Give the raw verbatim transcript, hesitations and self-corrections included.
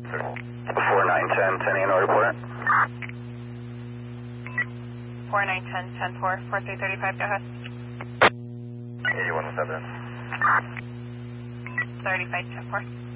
four nine ten, ten in order report. four nine ten, ten four, four three three five, go ahead. eighty-one seven. thirty-five, ten four.